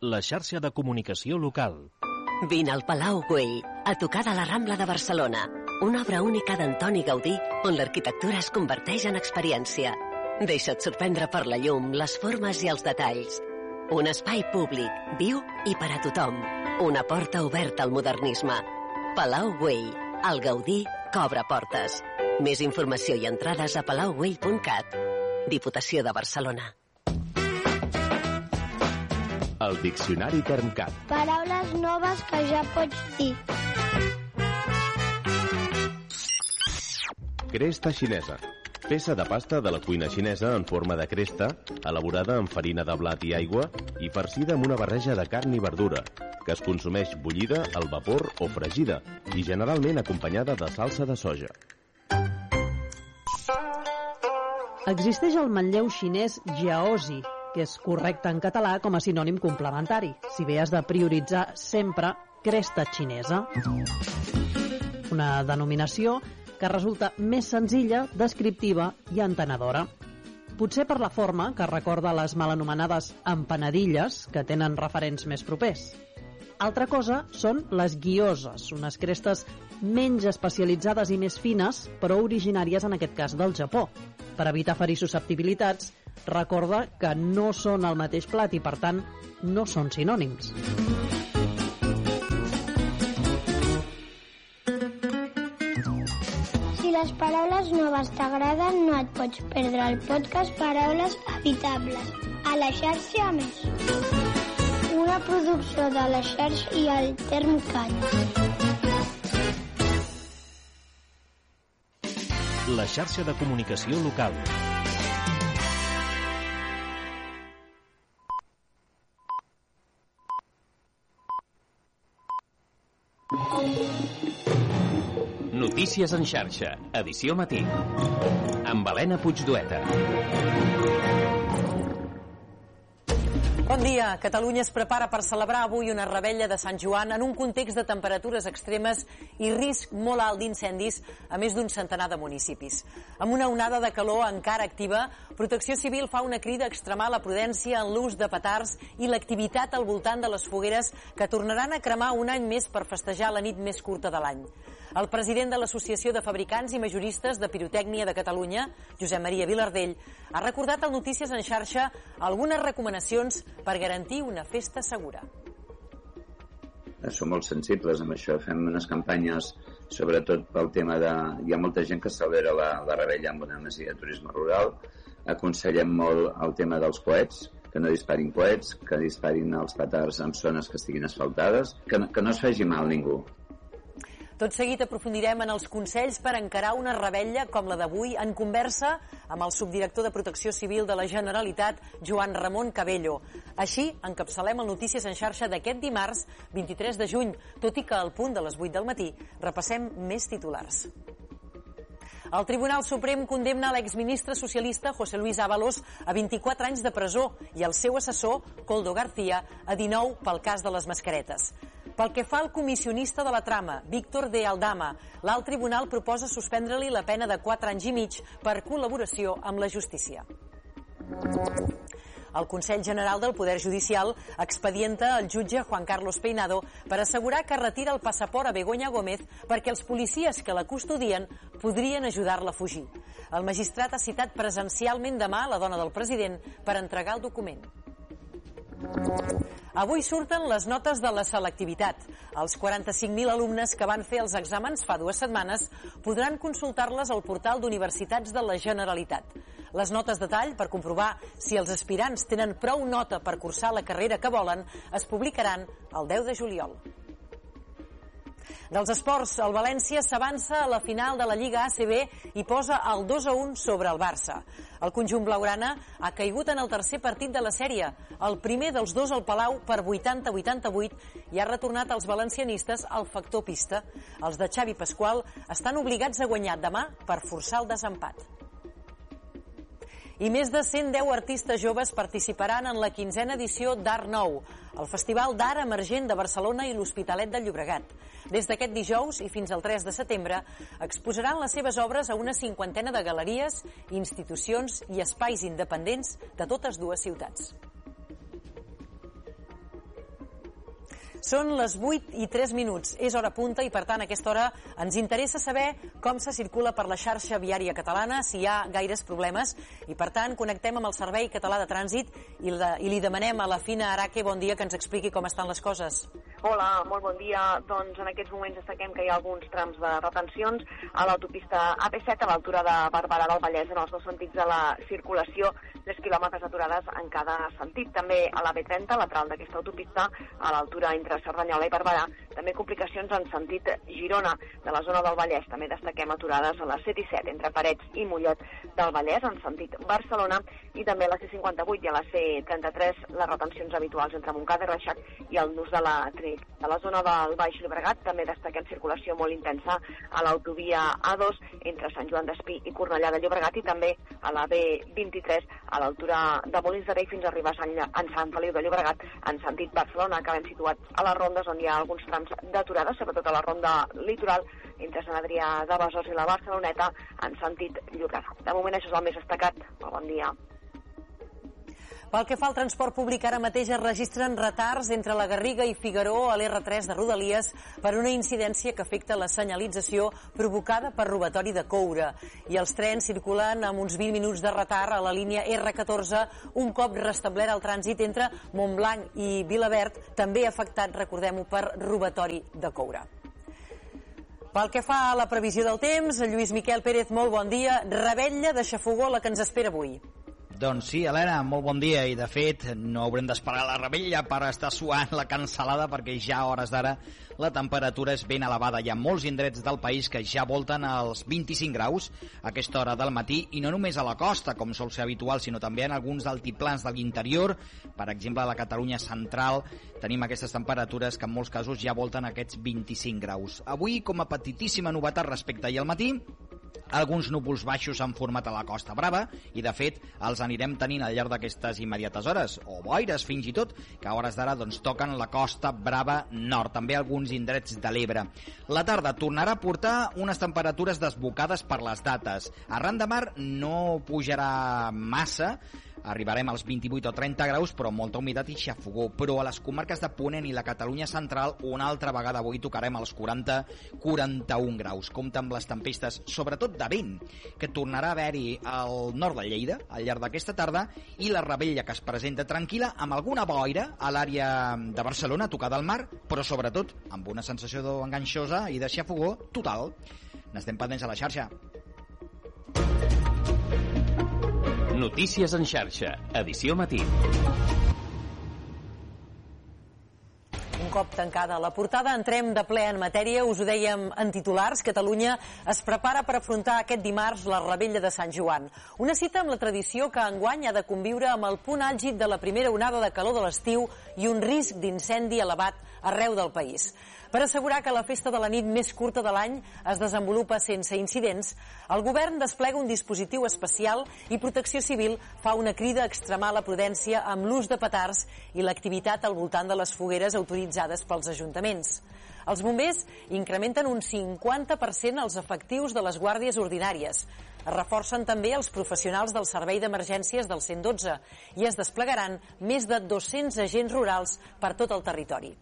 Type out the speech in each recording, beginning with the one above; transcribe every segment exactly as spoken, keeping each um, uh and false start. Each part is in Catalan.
la xarxa de comunicació local. Vine al Palau Güell, a tocar de la Rambla de Barcelona. Una obra única d'Antoni Gaudí, on l'arquitectura es converteix en experiència. Deixa't sorprendre per la llum, les formes i els detalls. Un espai públic, viu i per a tothom. Una porta oberta al modernisme. Palau Güell, el Gaudí que obre portes. Més informació i entrades a palau güell punt cat. Diputació de Barcelona. El Diccionari Termcat. Paraules noves que ja pots dir. Cresta xinesa. Peça de pasta de la cuina xinesa en forma de cresta, elaborada amb farina de blat i aigua i farcida amb una barreja de carn i verdura, que es consumeix bullida, al vapor o fregida i generalment acompanyada de salsa de soja. Existeix el manlleu xinès jiaozi, que és correcte en català com a sinònim complementari, si bé has de prioritzar sempre cresta xinesa. Una denominació que resulta més senzilla, descriptiva i entenedora. Potser per la forma, que recorda les mal anomenades empanadilles, que tenen referents més propers. Altra cosa són les guioses, unes crestes menys especialitzades i més fines, però originàries en aquest cas del Japó. Per evitar ferir susceptibilitats, recorda que no són el mateix plat i, per tant, no són sinònims. Si les paraules noves t'agraden, no et pots perdre el podcast Paraules Habitables, a la xarxa Més. Una producció de la xarxa i el Termcat. La xarxa de comunicació local. Notícies en xarxa, edició matí. Amb Helena Puigdueta. Bon dia. Catalunya es prepara per celebrar avui una revetlla de Sant Joan en un context de temperatures extremes i risc molt alt d'incendis a més d'un centenar de municipis. Amb una onada de calor encara activa, Protecció Civil fa una crida a extremar la prudència en l'ús de petards i l'activitat al voltant de les fogueres que tornaran a cremar un any més per festejar la nit més curta de l'any. El president de l'Associació de Fabricants i Majoristes de Pirotècnia de Catalunya, Josep Maria Vilardell, ha recordat al Notícies en xarxa algunes recomanacions per garantir una festa segura. Som molt sensibles amb això, fem unes campanyes sobretot pel tema de... Hi ha molta gent que celebra la, la revetlla amb una masia de turisme rural. Aconsellem molt el tema dels coets, que no disparin coets, que disparin els petards en zones que estiguin asfaltades, que no, que no es faci mal ningú. Tot seguit aprofundirem en els consells per encarar una revetlla com la d'avui en conversa amb el subdirector de Protecció Civil de la Generalitat, Joan Ramon Cabello. Així, encapçalem el Notícies en xarxa d'aquest dimarts, vint-i-tres de juny, tot i que al punt de les vuit del matí repassem més titulars. El Tribunal Suprem condemna l'exministre socialista José Luis Ábalos a vint-i-quatre anys de presó i el seu assessor, Koldo García, a dinou pel cas de les mascaretes. Pel que fa al comissionista de la trama, Víctor de Aldama, l'alt tribunal proposa suspendre-li la pena de quatre anys i mig per col·laboració amb la justícia. El Consell General del Poder Judicial expedienta el jutge Juan Carlos Peinado per assegurar que retira el passaport a Begoña Gómez perquè els policies que la custodien podrien ajudar-la a fugir. El magistrat ha citat presencialment demà la dona del president per entregar el document. Avui surten les notes de la selectivitat. Els quaranta-cinc mil alumnes que van fer els exàmens fa dues setmanes podran consultar-les al portal d'Universitats de la Generalitat. Les notes de tall, per comprovar si els aspirants tenen prou nota per cursar la carrera que volen, es publicaran el deu de juliol. Dels esports, el València s'avança a la final de la Lliga A C B i posa el dos a un sobre el Barça. El conjunt blaugrana ha caigut en el tercer partit de la sèrie, el primer dels dos al Palau per vuitanta a vuitanta-vuit, i ha retornat als valencianistes al factor pista. Els de Xavi Pasqual estan obligats a guanyar demà per forçar el desempat. I més de cent deu artistes joves participaran en la quinzena edició d'Art Nou, el Festival d'Art Emergent de Barcelona i l'Hospitalet de Llobregat. Des d'aquest dijous i fins al tres de setembre exposaran les seves obres a una cinquantena de galeries, institucions i espais independents de totes dues ciutats. Són les vuit i tres minuts, és hora punta i per tant a aquesta hora ens interessa saber com se circula per la xarxa viària catalana, si hi ha gaires problemes i per tant connectem amb el Servei Català de Trànsit i, la, i li demanem a la Fina Araque, bon dia, que ens expliqui com estan les coses. Hola, molt bon dia. Doncs en aquests moments destaquem que hi ha alguns trams de retencions a l'autopista A P set a l'altura de Barberà del Vallès en els dos sentits de la circulació, tres quilòmetres aturades en cada sentit. També a la B trenta, lateral d'aquesta autopista, a l'altura entre Cerdanyola i Barberà, també complicacions en sentit Girona, de la zona del Vallès. També destaquem aturades a la C disset, entre Parets i Mollet del Vallès, en sentit Barcelona, i també a la C cinquanta-vuit i a la C trenta-tres, les retencions habituals entre Montcada i Reixac i el nus de la Trinitat. A la zona del Baix Llobregat també destaquem circulació molt intensa a l'autovia A dos entre Sant Joan d'Espí i Cornellà de Llobregat i també a la B vint-i-tres a l'altura de Molins de Rei fins a arribar a Sant, a Sant Feliu de Llobregat en sentit Barcelona. Acabem situats a les rondes on hi ha alguns trams d'aturada, sobretot a la ronda litoral entre Sant Adrià de Besòs i la Barceloneta en sentit Llobregat. De moment això és el més destacat. Molt bon dia. Pel que fa al transport públic, ara mateix es registren retards entre la Garriga i Figaró a l'R tres de Rodalies per una incidència que afecta la senyalització provocada per robatori de coure. I els trens circulen amb uns vint minuts de retard a la línia R catorze, un cop restablert el trànsit entre Montblanc i Vilaverd, també afectat, recordem-ho, per robatori de coure. Pel que fa a la previsió del temps, Lluís Miquel Pérez, molt bon dia. Revetlla de xafogó la que ens espera avui. Doncs sí, Helena, molt bon dia, i de fet no haurem d'esperar la revetlla per estar suant la cansalada perquè ja a hores d'ara la temperatura és ben elevada. Hi ha molts indrets del país que ja volten als vint-i-cinc graus a aquesta hora del matí, i no només a la costa, com sol ser habitual, sinó també en alguns altiplans de l'interior. Per exemple, a la Catalunya central tenim aquestes temperatures que en molts casos ja volten aquests vint-i-cinc graus. Avui, com a petitíssima novetat respecte ahir al matí, alguns núvols baixos s'han format a la Costa Brava i, de fet, els anirem tenint al llarg d'aquestes immediates hores, o boires fins i tot, que a hores d'ara doncs, toquen la Costa Brava Nord, també alguns indrets de l'Ebre. La tarda tornarà a portar unes temperatures desbocades per les dates. Arran de mar no pujarà massa, arribarem als vint-i-vuit o trenta graus, però amb molta humitat i xafogó. Però a les comarques de Ponent i la Catalunya central, una altra vegada avui tocarem als quaranta a quaranta-un graus. Compte amb les tempestes, sobretot de vent, que tornarà a haver-hi al nord de Lleida al llarg d'aquesta tarda, i la revetlla que es presenta tranquil·la amb alguna boira a l'àrea de Barcelona, tocada al mar, però sobretot amb una sensació enganxosa i de xafogó total. N'estem pendents a la xarxa. Notícies en xarxa, edició matí. Un cop tancada la portada, entrem de ple en matèria. Us ho dèiem en titulars, Catalunya es prepara per afrontar aquest dimarts la revetlla de Sant Joan. Una cita amb la tradició que enguany ha de conviure amb el punt àlgid de la primera onada de calor de l'estiu i un risc d'incendi elevat arreu del país. Per assegurar que la festa de la nit més curta de l'any es desenvolupa sense incidents, el govern desplega un dispositiu especial i Protecció Civil fa una crida a extremar la prudència amb l'ús de petards i l'activitat al voltant de les fogueres autoritzades pels ajuntaments. Els bombers incrementen un cinquanta per cent els efectius de les guàrdies ordinàries. Es reforcen també els professionals del servei d'emergències del cent i dotze i es desplegaran més de dos-cents agents rurals per tot el territori.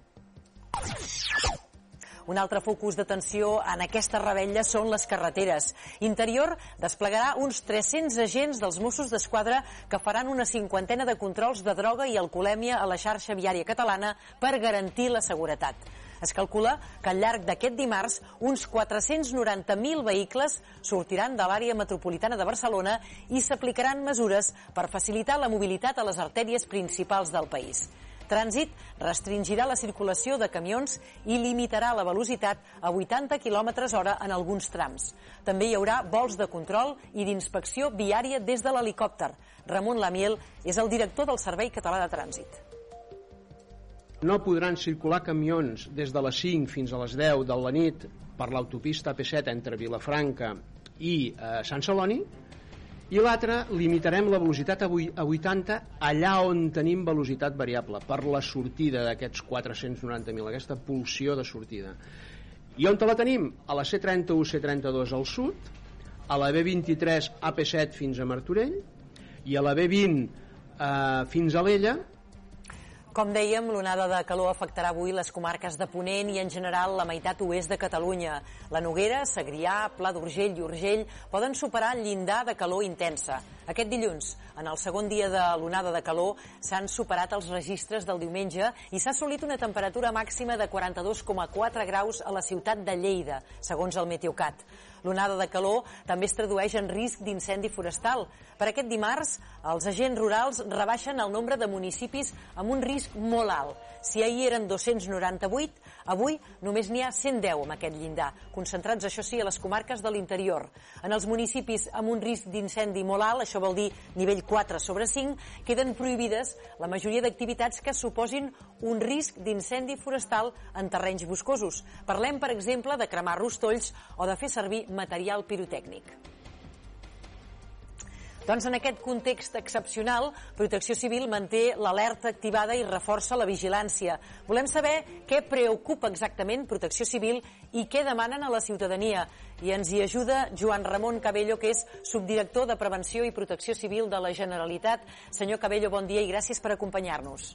Un altre focus d'atenció en aquesta revetlla són les carreteres. Interior desplegarà uns tres-cents agents dels Mossos d'Esquadra que faran una cinquantena de controls de droga i alcoholèmia a la xarxa viària catalana per garantir la seguretat. Es calcula que al llarg d'aquest dimarts uns quatre-cents noranta mil vehicles sortiran de l'àrea metropolitana de Barcelona i s'aplicaran mesures per facilitar la mobilitat a les artèries principals del país. Trànsit restringirà la circulació de camions i limitarà la velocitat a vuitanta quilòmetres hora en alguns trams. També hi haurà vols de control i d'inspecció viària des de l'helicòpter. Ramon Lamiel és el director del Servei Català de Trànsit. No podran circular camions des de les cinc fins a les deu de la nit per l'autopista A P set entre Vilafranca i eh, Sant Celoni, i l'altre, limitarem la velocitat a vuitanta allà on tenim velocitat variable, per la sortida d'aquests quatre-cents noranta mil, aquesta pulsió de sortida. I on la tenim? A la C trenta-u, C trenta-dos al sud, a la B vint-i-tres, A P set fins a Martorell, i a la B vint eh, fins a Alella. Com dèiem, l'onada de calor afectarà avui les comarques de Ponent i en general la meitat oest de Catalunya. La Noguera, Segrià, Pla d'Urgell i Urgell poden superar el llindar de calor intensa. Aquest dilluns, en el segon dia de l'onada de calor, s'han superat els registres del diumenge i s'ha assolit una temperatura màxima de quaranta-dos coma quatre graus a la ciutat de Lleida, segons el Meteocat. L'onada de calor també es tradueix en risc d'incendi forestal. Per aquest dimarts, els agents rurals rebaixen el nombre de municipis amb un risc molt alt. Si ahir eren dos-cents noranta-vuit, avui només n'hi ha cent deu amb aquest llindar, concentrats, això sí, a les comarques de l'interior. En els municipis amb un risc d'incendi molt alt, això vol dir nivell quatre sobre cinc, queden prohibides la majoria d'activitats que suposin un risc d'incendi forestal en terrenys boscosos. Parlem, per exemple, de cremar rostolls o de fer servir material pirotècnic. Doncs en aquest context excepcional, Protecció Civil manté l'alerta activada i reforça la vigilància. Volem saber què preocupa exactament Protecció Civil i què demanen a la ciutadania. I ens hi ajuda Joan Ramon Cabello, que és subdirector de Prevenció i Protecció Civil de la Generalitat. Senyor Cabello, bon dia i gràcies per acompanyar-nos.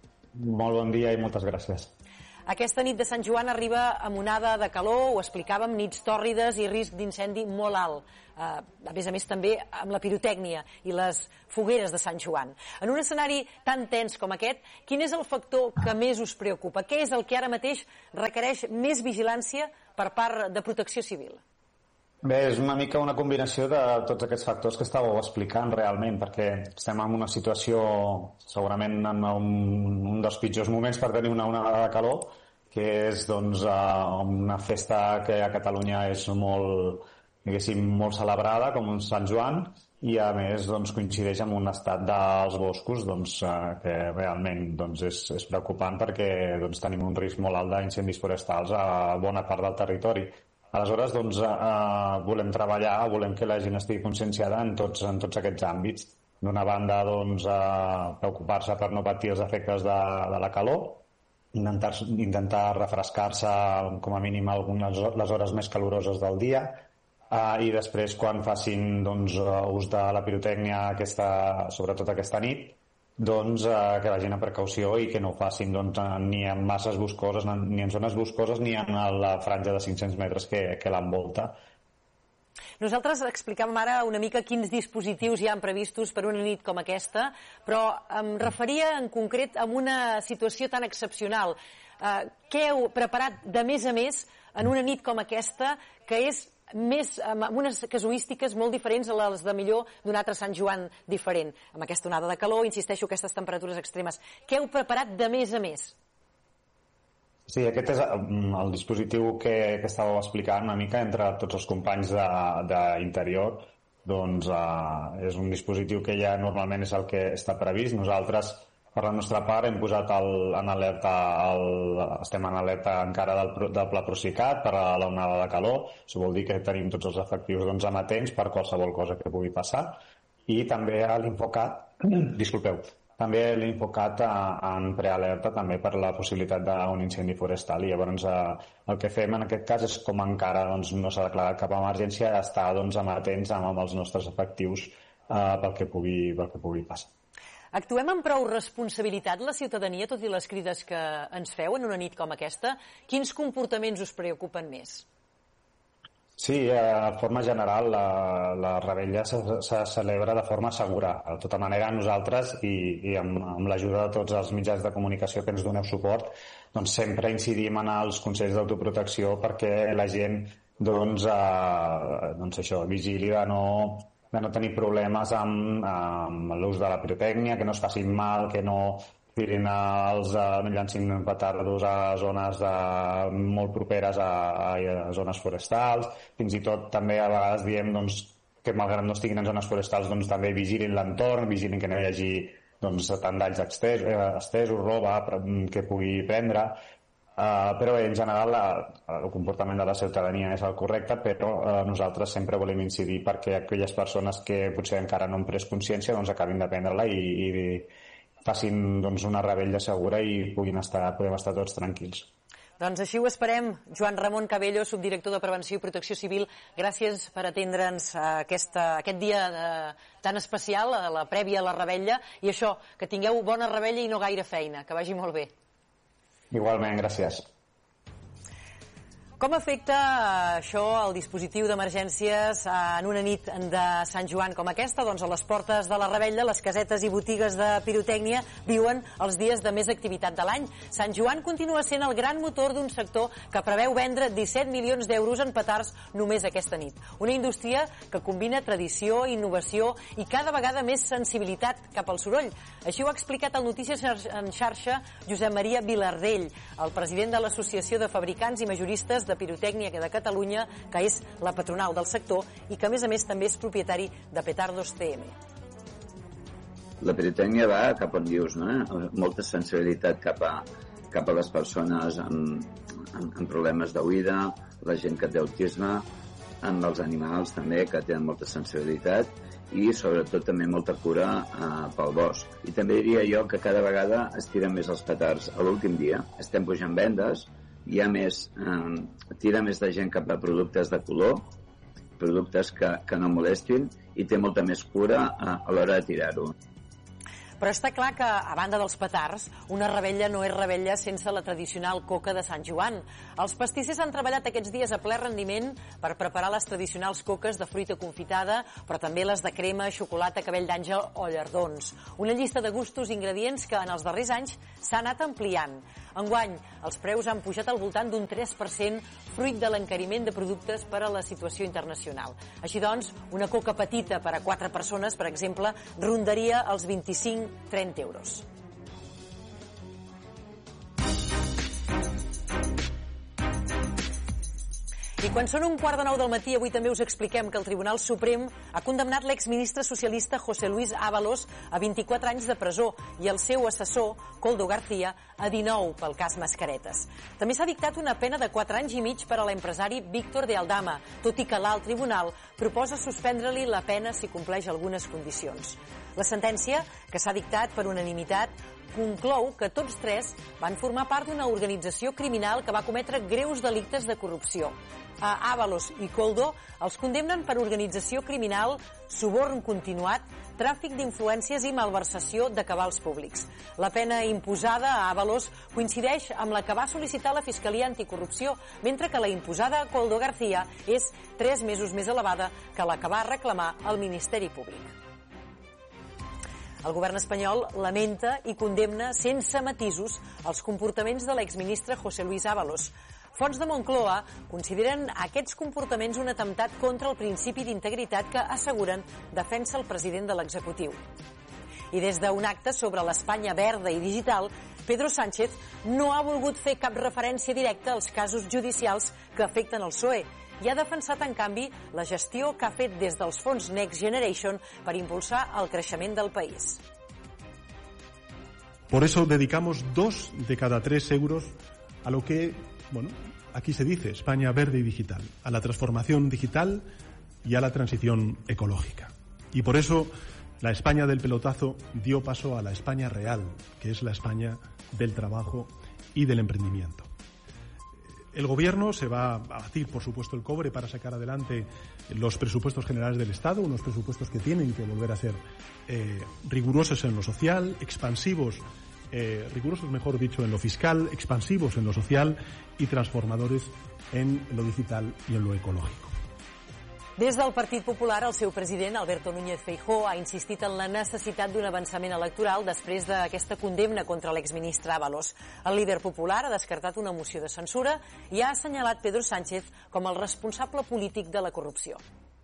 Molt bon dia i moltes gràcies. Aquesta nit de Sant Joan arriba amb onada de calor, ho explicàvem, nits tòrrides i risc d'incendi molt alt. Uh, a més a més també amb la pirotècnia i les fogueres de Sant Joan. En un escenari tan tens com aquest, quin és el factor que més us preocupa? Què és el que ara mateix requereix més vigilància per part de Protecció Civil? Bé, és una mica una combinació de tots aquests factors que estàveu explicant realment, perquè estem en una situació segurament en un, un dels pitjors moments per tenir una onada de calor, que és doncs, una festa que a Catalunya és molt, diguéssim, molt celebrada, com un Sant Joan, i a més doncs, coincideix amb un estat dels boscos doncs, que realment doncs, és, és preocupant perquè doncs, tenim un risc molt alt d'incendis forestals a bona part del territori. Aleshores, doncs, eh, volem treballar, volem que la gent estigui conscienciada en tots, en tots aquests àmbits. D'una banda, doncs, eh, preocupar-se per no patir els efectes de, de la calor, intentar, intentar refrescar-se com a mínim algunes les hores més caloroses del dia, eh, i després, quan facin doncs, ús de la pirotècnia, aquesta, sobretot aquesta nit, doncs eh, que vagin a precaució i que no ho facin doncs, ni en masses boscoses, ni en zones boscoses, ni en la franja de cinc-cents metres que, que l'envolta. Nosaltres explicàvem ara una mica quins dispositius hi han previstos per una nit com aquesta, però em referia en concret a una situació tan excepcional. Eh, què heu preparat de més a més en una nit com aquesta, que és més, amb unes casuístiques molt diferents a les de millor d'un altre Sant Joan diferent, amb aquesta onada de calor, insisteixo, aquestes temperatures extremes. Què heu preparat de més a més? Sí, aquest és el dispositiu que, que estàveu explicant una mica entre tots els companys d'interior. Doncs eh, és un dispositiu que ja normalment és el que està previst. Nosaltres, per la nostra part, hem posat el, en alerta, el, estem en alerta encara del, del Pla Procicat per a la onada de calor. Això vol dir que tenim tots els efectius doncs, amatents per qualsevol cosa que pugui passar. I també l'Infocat, disculpeu, també l'Infocat en prealerta també per la possibilitat d'un incendi forestal. I llavors eh, el que fem en aquest cas és, com encara doncs, no s'ha declarat cap emergència, estar doncs, amatents amb, amb els nostres efectius eh, pel que pugui, pel que pugui passar. Actuem amb prou responsabilitat la ciutadania, tot i les crides que ens feu en una nit com aquesta? Quins comportaments us preocupen més? Sí, de forma general, la, la revetlla se, se celebra de forma segura. De tota manera, nosaltres, i, i amb, amb l'ajuda de tots els mitjans de comunicació que ens doneu suport, doncs sempre incidim en els consells d'autoprotecció perquè la gent doncs, eh, doncs això, vigili de no... de no tenir problemes amb, amb l'ús de la pirotècnia, que no es facin mal, que no tirin els, no llancin petardos a zones de, molt properes a, a zones forestals. Fins i tot també a vegades diem doncs, que malgrat no estiguin en zones forestals doncs, també vigilin l'entorn, vigilin que no hi hagi doncs, tant danys estesos, estesos, roba que pugui prendre. Uh, però en general la, el comportament de la ciutadania és el correcte, però uh, nosaltres sempre volem incidir perquè aquelles persones que potser encara no han pres consciència doncs acabin de prendre-la i, i facin doncs, una revetlla segura i puguin estar, podem estar tots tranquils. Doncs així ho esperem. Joan Ramon Cabello, subdirector de Prevenció i Protecció Civil, gràcies per atendre'ns aquest, aquest dia de, tan especial, a la prèvia a la revetlla, i això, que tingueu bona revetlla i no gaire feina, que vagi molt bé. Igualment, gràcies. Com afecta això el dispositiu d'emergències en una nit de Sant Joan com aquesta? Doncs a les portes de la revetlla, les casetes i botigues de pirotècnia viuen els dies de més activitat de l'any. Sant Joan continua sent el gran motor d'un sector que preveu vendre disset milions d'euros en petards només aquesta nit. Una indústria que combina tradició, innovació i cada vegada més sensibilitat cap al soroll. Així ho ha explicat al Notícies en xarxa Josep Maria Vilardell, el president de l'Associació de Fabricants i Majoristes de Pirotècnia de Catalunya, que és la patronal del sector i que a més a més també és propietari de Petardos T M. La pirotècnia va cap on dius, no? Molta sensibilitat cap a, cap a les persones amb, amb, amb problemes d'oïda, la gent que té autisme, amb els animals també, que tenen molta sensibilitat, i sobretot també molta cura eh, pel bosc. I també diria jo que cada vegada es tiren més els petards a l'últim dia. Estem pujant vendes, hi ha més, eh, tira més de gent cap a productes de color, productes que, que no molestin, i té molta més cura a, a l'hora de tirar-ho. Però està clar que, a banda dels petards, una revetlla no és revetlla sense la tradicional coca de Sant Joan. Els pastissers han treballat aquests dies a ple rendiment per preparar les tradicionals coques de fruita confitada, però també les de crema, xocolata, cabell d'àngel o llardons. Una llista de gustos i ingredients que en els darrers anys s'ha anat ampliant. Enguany, els preus han pujat al voltant d'un tres per cent, fruit de l'encariment de productes per a la situació internacional. Així doncs, una coca petita per a quatre persones, per exemple, rondaria els vint-i-cinc a trenta euros. I quan són un quart de nou del matí, avui també us expliquem que el Tribunal Suprem ha condemnat l'exministre socialista José Luis Ábalos a vint-i-quatre anys de presó i el seu assessor, Koldo García, a dinou pel cas Mascaretes. També s'ha dictat una pena de quatre anys i mig per a l'empresari Víctor de Aldama, tot i que l'alt tribunal proposa suspendre-li la pena si compleix algunes condicions. La sentència, que s'ha dictat per unanimitat, conclou que tots tres van formar part d'una organització criminal que va cometre greus delictes de corrupció. A Ábalos i Koldo els condemnen per organització criminal, suborn continuat, tràfic d'influències i malversació de cabals públics. La pena imposada a Ábalos coincideix amb la que va sol·licitar la Fiscalia Anticorrupció, mentre que la imposada a Koldo García és tres mesos més elevada que la que va reclamar el Ministeri Públic. El govern espanyol lamenta i condemna sense matisos els comportaments de l'exministre José Luis Ábalos. Fonts de Moncloa consideren aquests comportaments un atemptat contra el principi d'integritat que asseguren defensa el president de l'executiu. I des d'un acte sobre l'Espanya verda i digital, Pedro Sánchez no ha volgut fer cap referència directa als casos judicials que afecten el P S O E i ha defensat, en canvi, la gestió que ha fet des dels fons Next Generation per impulsar el creixement del país. Por eso dedicamos dos de cada tres euros a lo que, bueno, aquí se dice España verde y digital, a la transformación digital y a la transición ecológica. Y por eso la España del pelotazo dio paso a la España real, que es la España del trabajo y del emprendimiento. El Gobierno se va a batir, por supuesto, el cobre para sacar adelante los presupuestos generales del Estado, unos presupuestos que tienen que volver a ser eh, rigurosos en lo social, expansivos, eh, rigurosos, mejor dicho, en lo fiscal, expansivos en lo social y transformadores en lo digital y en lo ecológico. Des del Partit Popular, el seu president, Alberto Núñez Feijóo, ha insistit en la necessitat d'un avançament electoral després d'aquesta condemna contra l'exministre Ábalos. El líder popular ha descartat una moció de censura i ha assenyalat Pedro Sánchez com el responsable polític de la corrupció.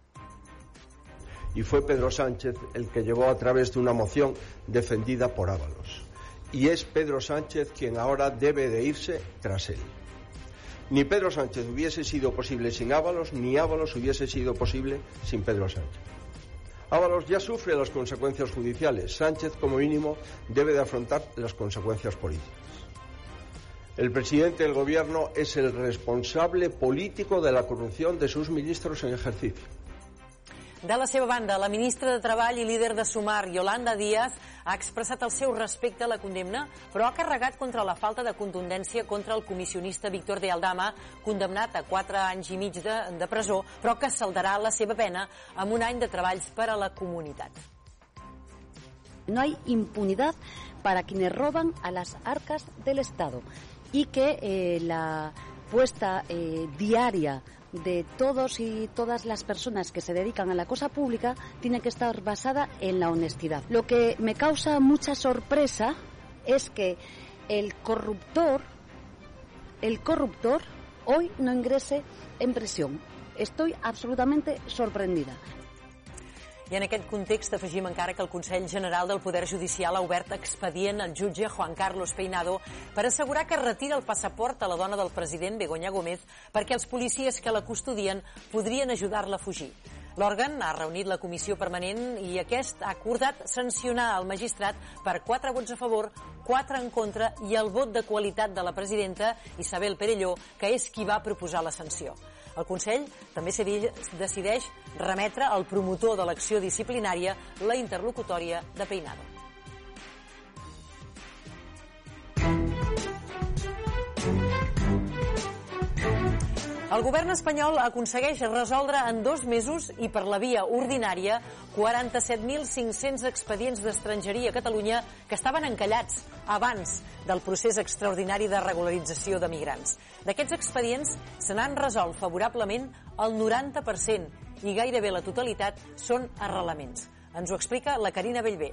Y fue Pedro Sánchez el que llevó a través de una moción defendida por Ábalos. Y es Pedro Sánchez quien ahora debe de irse tras él. Ni Pedro Sánchez hubiese sido posible sin Ábalos, ni Ábalos hubiese sido posible sin Pedro Sánchez. Ábalos ya sufre las consecuencias judiciales. Sánchez, como mínimo, debe de afrontar las consecuencias políticas. El presidente del Gobierno es el responsable político de la corrupción de sus ministros en ejercicio. De la seva banda, la ministra de Treball i líder de Sumar, Yolanda Díaz, ha expressat el seu respecte a la condemna, però ha carregat contra la falta de contundència contra el comissionista Víctor de Aldama, condemnat a quatre anys i mig de, de presó, però que saldarà la seva pena amb un any de treballs per a la comunitat. No hay impunidad para quienes roban a las arcas del Estado y que eh, la puesta eh, diaria de todos y todas las personas que se dedican a la cosa pública tiene que estar basada en la honestidad. Lo que me causa mucha sorpresa es que el corruptor, el corruptor hoy no ingrese en prisión. Estoy absolutamente sorprendida. I en aquest context afegim encara que el Consell General del Poder Judicial ha obert expedient al jutge Juan Carlos Peinado per assegurar que retira el passaport a la dona del president, Begoña Gómez, perquè els policies que la custodien podrien ajudar-la a fugir. L'òrgan ha reunit la comissió permanent i aquest ha acordat sancionar el magistrat per quatre vots a favor, quatre en contra i el vot de qualitat de la presidenta Isabel Perelló, que és qui va proposar la sanció. El Consell també decideix remetre al promotor de l'acció disciplinària la interlocutòria de Peinado. El govern espanyol aconsegueix resoldre en dos mesos i per la via ordinària quaranta-set mil cinc-cents expedients d'estrangeria a Catalunya que estaven encallats abans del procés extraordinari de regularització de migrants. D'aquests expedients se n'han resolt favorablement el noranta per cent i gairebé la totalitat són arrelaments. Ens ho explica la Carina Bellver.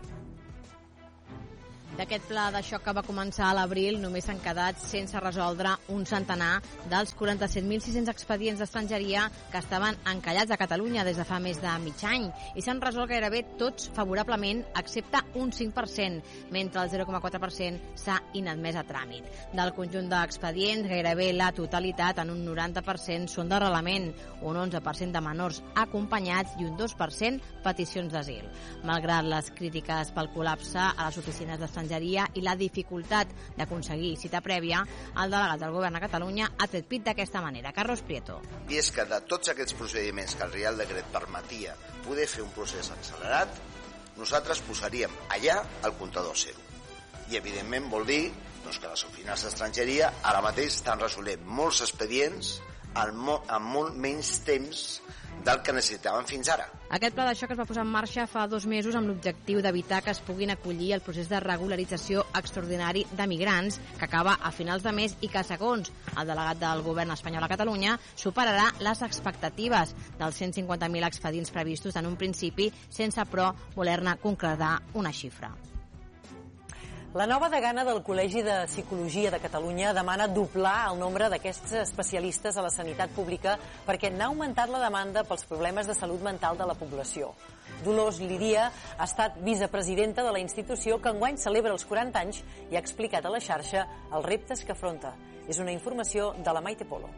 D'aquest pla de xoc que va començar a l'abril només s'han quedat sense resoldre un centenar dels quaranta-set mil sis-cents expedients d'estrangeria que estaven encallats a Catalunya des de fa més de mig any i s'han resolt gairebé tots favorablement excepte un cinc per cent, mentre el zero coma quatre per cent s'ha inadmès a tràmit. Del conjunt d'expedients, gairebé la totalitat, en un noranta per cent, són d'arrelament, un onze per cent de menors acompanyats i un dos per cent peticions d'asil. Malgrat les crítiques pel col·lapse a les oficines d'estrangeria i la dificultat d'aconseguir cita prèvia, el delegat del govern a Catalunya ha tret pit d'aquesta manera. Carlos Prieto. I és que de tots aquests procediments que el Reial Decret permetia poder fer un procés accelerat, nosaltres posaríem allà el comptador zero. I evidentment vol dir doncs, que les oficines d'estrangeria ara mateix estan resolent molts expedients amb molt menys temps del que necessitaven fins ara. Aquest pla de xoc es va posar en marxa fa dos mesos amb l'objectiu d'evitar que es puguin acollir el procés de regularització extraordinari de migrants que acaba a finals de mes i que, segons el delegat del govern espanyol a Catalunya, superarà les expectatives dels cent cinquanta mil expedients previstos en un principi, sense, però, voler-ne concretar una xifra. La nova degana del Col·legi de Psicologia de Catalunya demana doblar el nombre d'aquests especialistes a la sanitat pública perquè n'ha augmentat la demanda pels problemes de salut mental de la població. Dolors Liria ha estat vicepresidenta de la institució que enguany celebra els quaranta anys i ha explicat a la xarxa els reptes que afronta. És una informació de la Maite Polo.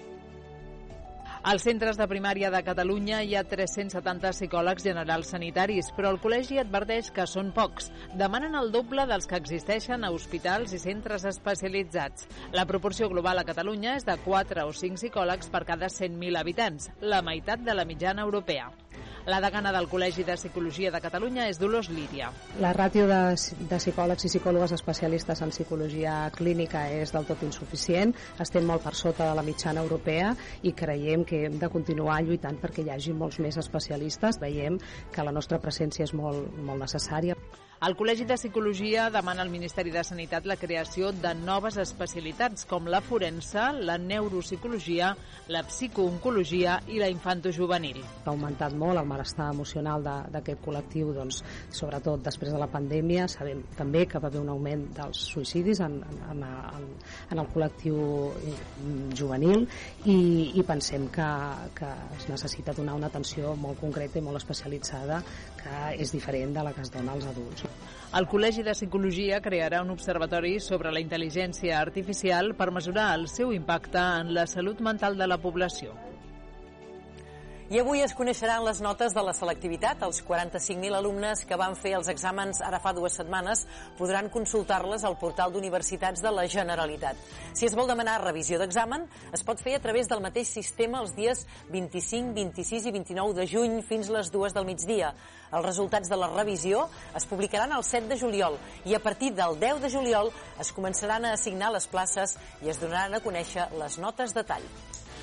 Als centres de primària de Catalunya hi ha tres-cents setanta psicòlegs generals sanitaris, però el col·legi adverteix que són pocs. Demanen el doble dels que existeixen a hospitals i centres especialitzats. La proporció global a Catalunya és de quatre o cinc psicòlegs per cada cent mil habitants, la meitat de la mitjana europea. La degana del Col·legi de Psicologia de Catalunya és Dolors Líria. La ràtio de, de psicòlegs i psicòlogues especialistes en psicologia clínica és del tot insuficient, estem molt per sota de la mitjana europea i creiem que hem de continuar lluitant perquè hi hagi molts més especialistes. Veiem que la nostra presència és molt, molt necessària. El Col·legi de Psicologia demana al Ministeri de Sanitat la creació de noves especialitats com la forense, la neuropsicologia, la psicooncologia i la infantojuvenil. Ha augmentat molt el malestar emocional d'aquest col·lectiu, doncs, sobretot després de la pandèmia. Sabem també que va haver un augment dels suïcidis en, en, en, en el col·lectiu juvenil i, i pensem que, que es necessita donar una atenció molt concreta i molt especialitzada que és diferent de la que es dona als adults. El Col·legi de Psicologia crearà un observatori sobre la intel·ligència artificial per mesurar el seu impacte en la salut mental de la població. I avui es coneixeran les notes de la selectivitat. Els quaranta-cinc mil alumnes que van fer els exàmens ara fa dues setmanes podran consultar-les al portal d'universitats de la Generalitat. Si es vol demanar revisió d'examen, es pot fer a través del mateix sistema els dies vint-i-cinc, vint-i-sis i vint-i-nou de juny fins les dues del migdia. Els resultats de la revisió es publicaran el set de juliol i a partir del deu de juliol es començaran a assignar les places i es donaran a conèixer les notes de tall.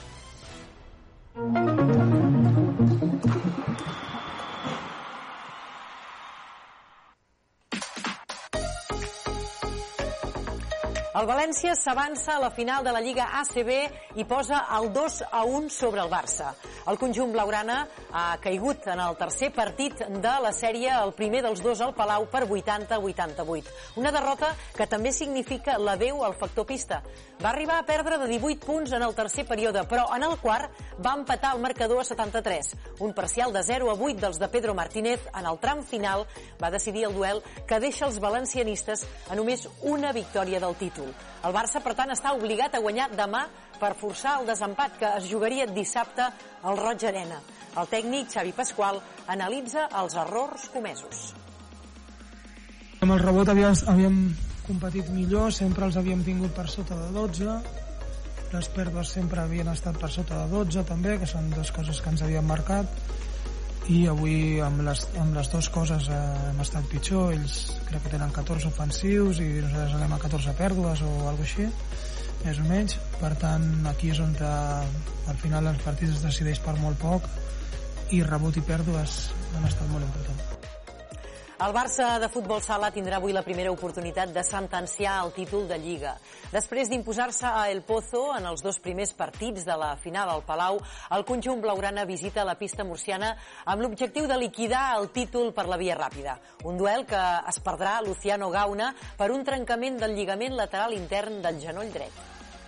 El València s'avança a la final de la Lliga A C B i posa el dos a un sobre el Barça. El conjunt blaugrana ha caigut en el tercer partit de la sèrie, el primer dels dos al Palau, per vuitanta a vuitanta-vuit. Una derrota que també significa l'adeu al factor pista. Va arribar a perdre de divuit punts en el tercer període, però en el quart va empatar el marcador a setanta-tres. Un parcial de zero a vuit dels de Pedro Martínez en el tram final va decidir el duel que deixa els valencianistes a només una victòria del títol. El Barça, per tant, està obligat a guanyar demà per forçar el desempat que es jugaria dissabte al Roig Arena. El tècnic Xavi Pasqual analitza els errors comesos. Amb el rebot havíem, havíem competit millor, sempre els havíem tingut per sota de dotze, les pèrdues sempre havien estat per sota de dotze també, que són dues coses que ens havien marcat, i avui amb les, amb les dues coses eh, hem estat pitjor. Ells crec que tenen catorze ofensius i nosaltres anem a catorze pèrdues o alguna cosa així, més o menys. Per tant, aquí és on te, al final els partits es decideix per molt poc i rebot i pèrdues han estat molt importants. El Barça de futbol sala tindrà avui la primera oportunitat de sentenciar el títol de Lliga. Després d'imposar-se a El Pozo en els dos primers partits de la final al Palau, el conjunt blaugrana visita la pista murciana amb l'objectiu de liquidar el títol per la via ràpida. Un duel que es perdrà Luciano Gauna per un trencament del lligament lateral intern del genoll dret.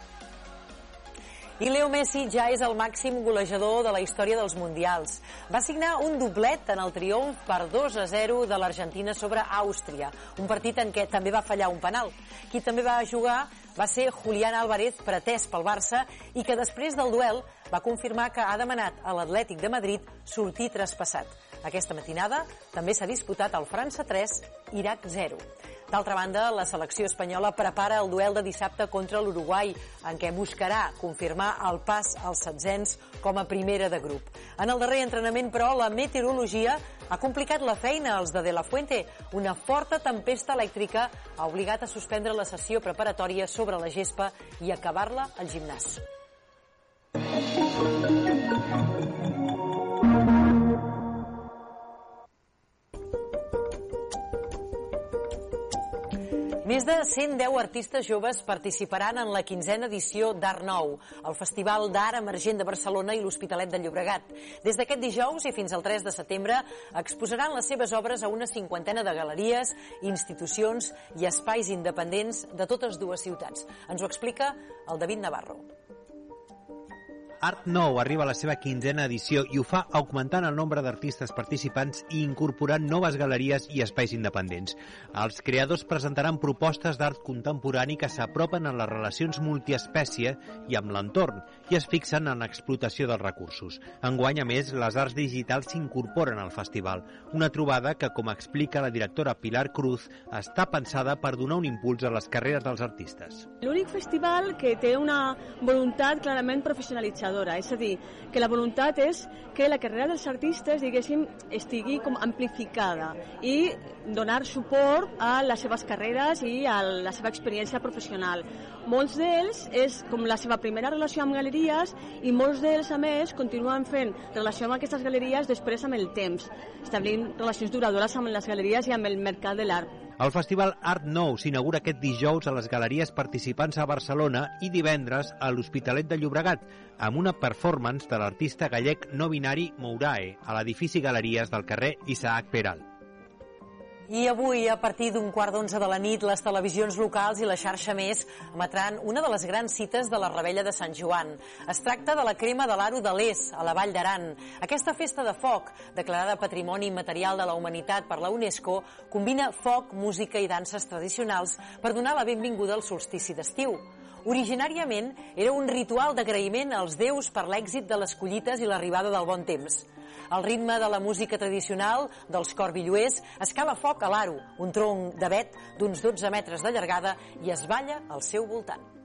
I Leo Messi ja és el màxim golejador de la història dels Mundials. Va signar un doblet en el triomf per dos a zero de l'Argentina sobre Àustria, un partit en què també va fallar un penal. Qui també va jugar va ser Julián Álvarez, pretès pel Barça, i que després del duel va confirmar que ha demanat a l'Atlètic de Madrid sortir traspassat. Aquesta matinada també s'ha disputat el França tres, Iraq zero. D'altra banda, la selecció espanyola prepara el duel de dissabte contra l'Uruguai, en què buscarà confirmar el pas als setzents com a primera de grup. En el darrer entrenament, però, la meteorologia ha complicat la feina als de De La Fuente. Una forta tempesta elèctrica ha obligat a suspendre la sessió preparatòria sobre la gespa i acabar-la al gimnàs. Més de cent deu artistes joves participaran en la quinzena edició d'Art Nou, el Festival d'Art Emergent de Barcelona i l'Hospitalet de Llobregat. Des d'aquest dijous i fins al tres de setembre exposaran les seves obres a una cinquantena de galeries, institucions i espais independents de totes dues ciutats. Ens ho explica el David Navarro. Art Nou arriba a la seva quinzena edició i ho fa augmentant el nombre d'artistes participants i incorporant noves galeries i espais independents. Els creadors presentaran propostes d'art contemporani que s'apropen a les relacions multiespècie i amb l'entorn i es fixen en l'explotació dels recursos. Enguany, a més, les arts digitals s'incorporen al festival, una trobada que, com explica la directora Pilar Cruz, està pensada per donar un impuls a les carreres dels artistes. L'únic festival que té una voluntat clarament professionalitzada, és a dir, que la voluntat és que la carrera dels artistes, diguéssim, estigui com amplificada i donar suport a les seves carreres i a la seva experiència professional. Molts d'ells és com la seva primera relació amb galeries i molts d'ells, a més, continuen fent relació amb aquestes galeries després amb el temps, establint relacions duradores amb les galeries i amb el mercat de l'art. El festival Art Nou s'inaugura aquest dijous a les galeries participants a Barcelona i divendres a l'Hospitalet de Llobregat, amb una performance de l'artista gallec no binari Mourae a l'edifici Galeries del carrer Isaac Peral. I avui, a partir d'un quart d'onze de la nit, les televisions locals i la xarxa Més emetran una de les grans cites de la Rebella de Sant Joan. Es tracta de la crema de l'Aro de l'És, a la Vall d'Aran. Aquesta festa de foc, declarada Patrimoni Immaterial de la Humanitat per la UNESCO, combina foc, música i danses tradicionals per donar la benvinguda al solstici d'estiu. Originàriament era un ritual d'agraïment als déus per l'èxit de les collites i l'arribada del bon temps. Al ritme de la música tradicional dels corbilluers es cala foc a l'aro, un tronc d'avet d'uns dotze metres de llargada, i es balla al seu voltant.